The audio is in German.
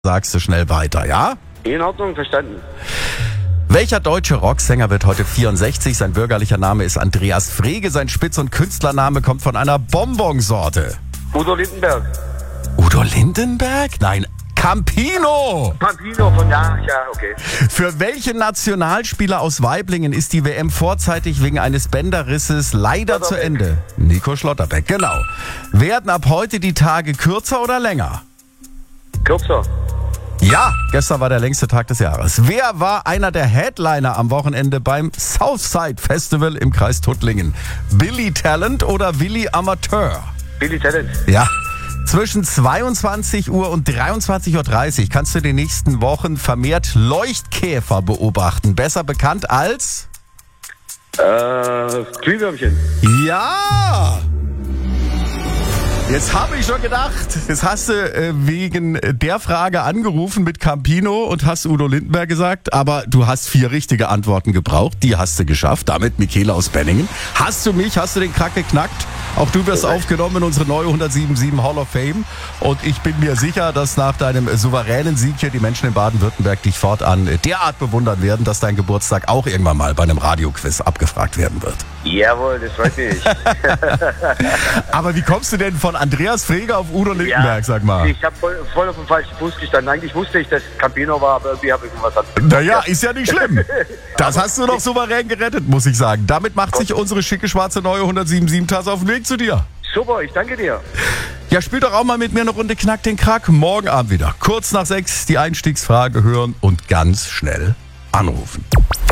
sagst du schnell weiter, ja? In Ordnung, verstanden. Welcher deutsche Rocksänger wird heute 64? Sein bürgerlicher Name ist Andreas Frege. Sein Spitz- und Künstlername kommt von einer Bonbonsorte. Udo Lindenberg. Udo Lindenberg? Nein, Campino! Campino von, ja, okay. Für welchen Nationalspieler aus Waiblingen ist die WM vorzeitig wegen eines Bänderrisses leider zu Ende? Nico Schlotterbeck, genau. Werden ab heute die Tage kürzer oder länger? Kürzer. Ja, gestern war der längste Tag des Jahres. Wer war einer der Headliner am Wochenende beim Southside Festival im Kreis Tuttlingen? Billy Talent oder Willy Amateur? Billy Talent. Ja. Zwischen 22 Uhr und 23.30 Uhr kannst du in den nächsten Wochen vermehrt Leuchtkäfer beobachten. Besser bekannt als? Glühwürmchen. Ja! Jetzt habe ich schon gedacht, jetzt hast du wegen der Frage angerufen mit Campino und hast Udo Lindenberg gesagt, aber du hast 4 richtige Antworten gebraucht, die hast du geschafft, damit Michele aus Benningen. Hast du den Krack geknackt? Auch du wirst aufgenommen in unsere neue 107.7 Hall of Fame und ich bin mir sicher, dass nach deinem souveränen Sieg hier die Menschen in Baden-Württemberg dich fortan derart bewundern werden, dass dein Geburtstag auch irgendwann mal bei einem Radioquiz abgefragt werden wird. Jawohl, das freut mich. Aber wie kommst du denn von Andreas Frege auf Udo Lindenberg, sag mal? Ich habe voll auf dem falschen Fuß gestanden. Eigentlich wusste ich, dass Campino war, aber irgendwie habe ich was anderes. Naja, ist ja nicht schlimm. Das hast du doch souverän gerettet, muss ich sagen. Damit macht sich unsere schicke schwarze neue 107.7-Tasse auf den Weg zu dir. Super, ich danke dir. Ja, spiel doch auch mal mit mir eine Runde Knack den Krack. Morgen Abend wieder. Kurz nach 6 die Einstiegsfrage hören und ganz schnell anrufen.